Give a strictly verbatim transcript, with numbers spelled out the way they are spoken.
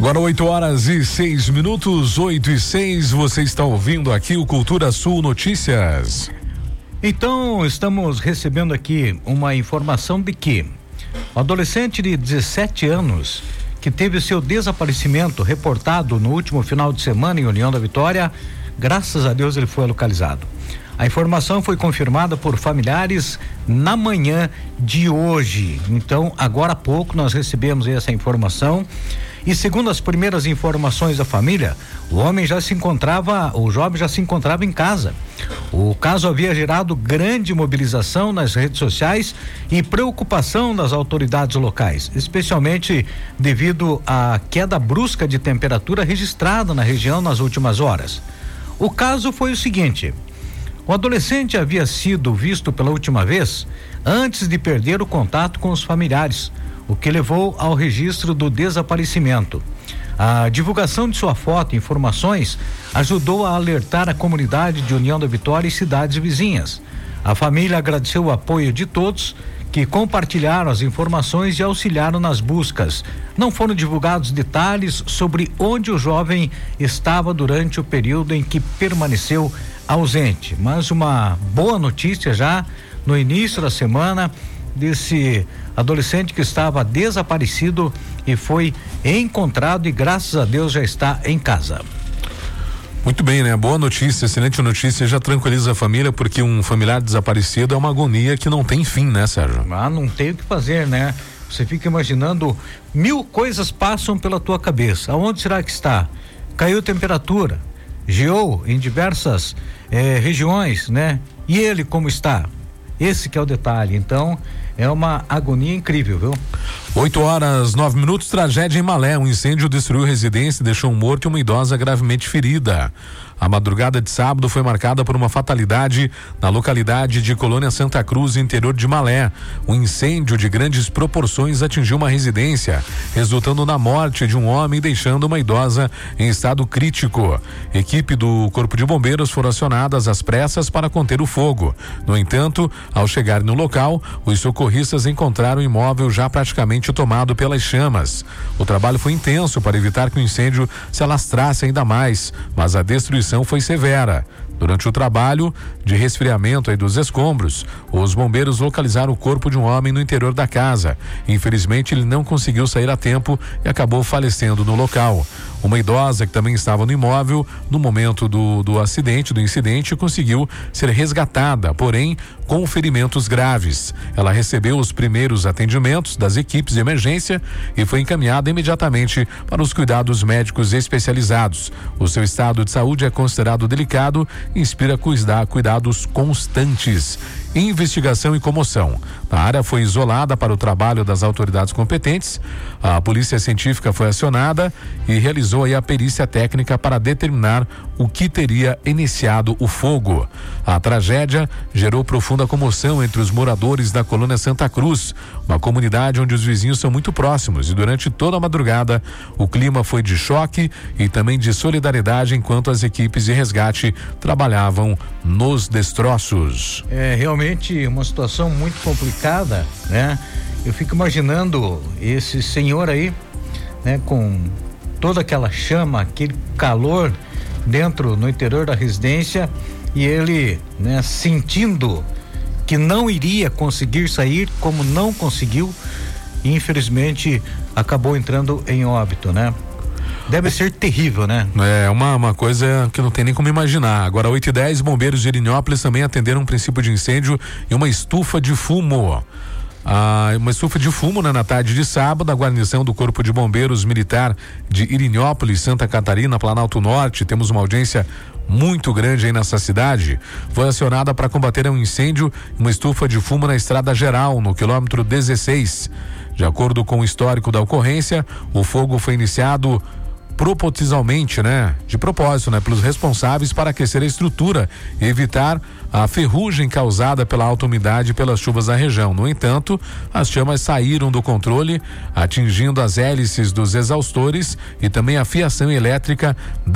Agora oito horas e seis minutos, oito e seis, você está ouvindo aqui o Cultura Sul Notícias. Então, estamos recebendo aqui uma informação de que o adolescente de dezessete anos que teve seu desaparecimento reportado no último final de semana em União da Vitória, graças a Deus ele foi localizado. A informação foi confirmada por familiares na manhã de hoje. Então, agora há pouco nós recebemos essa informação e, segundo as primeiras informações da família, o homem já se encontrava, o jovem já se encontrava em casa. O caso havia gerado grande mobilização nas redes sociais e preocupação das autoridades locais, especialmente devido à queda brusca de temperatura registrada na região nas últimas horas. O caso foi o seguinte: o adolescente havia sido visto pela última vez antes de perder o contato com os familiares, o que levou ao registro do desaparecimento. A divulgação de sua foto e informações ajudou a alertar a comunidade de União da Vitória e cidades vizinhas. A família agradeceu o apoio de todos que compartilharam as informações e auxiliaram nas buscas. Não foram divulgados detalhes sobre onde o jovem estava durante o período em que permaneceu ausente, mas uma boa notícia já no início da semana desse adolescente que estava desaparecido e foi encontrado e graças a Deus já está em casa. Muito bem, né? Boa notícia, excelente notícia, já tranquiliza a família, porque um familiar desaparecido é uma agonia que não tem fim, né, Sérgio? Ah, não tem o que fazer, né? Você fica imaginando, mil coisas passam pela tua cabeça. Aonde será que está? Caiu a temperatura, geou em diversas eh, regiões, né? E ele como está? Esse que é o detalhe. Então, é uma agonia incrível, viu? oito horas, nove minutos, tragédia em Malé. Um incêndio destruiu residência e deixou um morto e uma idosa gravemente ferida. A madrugada de sábado foi marcada por uma fatalidade na localidade de Colônia Santa Cruz, interior de Malé. Um incêndio de grandes proporções atingiu uma residência, resultando na morte de um homem e deixando uma idosa em estado crítico. Equipe do Corpo de Bombeiros foram acionadas às pressas para conter o fogo. No entanto, ao chegar no local, os socorristas encontraram o imóvel já praticamente tomado pelas chamas. O trabalho foi intenso para evitar que o incêndio se alastrasse ainda mais, mas a destruição foi severa. Durante o trabalho de resfriamento aí dos escombros, os bombeiros localizaram o corpo de um homem no interior da casa. Infelizmente, ele não conseguiu sair a tempo e acabou falecendo no local. Uma idosa que também estava no imóvel no momento do, do acidente, do incidente, conseguiu ser resgatada, porém com ferimentos graves. Ela recebeu os primeiros atendimentos das equipes de emergência e foi encaminhada imediatamente para os cuidados médicos especializados. O seu estado de saúde é considerado delicado e inspira cuidar, cuidados constantes. Investigação e comoção. A área foi isolada para o trabalho das autoridades competentes. A polícia científica foi acionada e realizou aí a perícia técnica para determinar o que teria iniciado o fogo. A tragédia gerou profunda comoção entre os moradores da Colônia Santa Cruz, uma comunidade onde os vizinhos são muito próximos, e durante toda a madrugada o clima foi de choque e também de solidariedade enquanto as equipes de resgate trabalhavam nos destroços. É realmente uma situação muito complicada, né? Eu fico imaginando esse senhor aí, né, com toda aquela chama, aquele calor dentro, no interior da residência, e ele, né, sentindo que não iria conseguir sair, como não conseguiu, e infelizmente acabou entrando em óbito, né? Deve ser terrível, né? É uma, uma coisa que não tem nem como imaginar. Agora, oito e dez, bombeiros de Irinópolis também atenderam um princípio de incêndio em uma estufa de fumo. Ah, uma estufa de fumo, né, na tarde de sábado. A guarnição do Corpo de Bombeiros Militar de Irinópolis, Santa Catarina, Planalto Norte, temos uma audiência muito grande aí nessa cidade, foi acionada para combater um incêndio em uma estufa de fumo na Estrada Geral, no quilômetro dezesseis. De acordo com o histórico da ocorrência, o fogo foi iniciado propositalmente, né? De propósito, né? Pelos responsáveis para aquecer a estrutura e evitar a ferrugem causada pela alta umidade e pelas chuvas da região. No entanto, as chamas saíram do controle, atingindo as hélices dos exaustores e também a fiação elétrica da